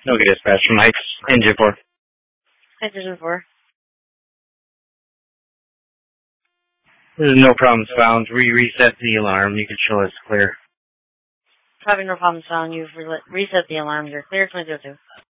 Okay, dispatch from Mike's engine 4. Hi, Division 4. There's no problems found. We reset the alarm. You can show us clear. Having no problems found. You've reset the alarm. You're clear 2002.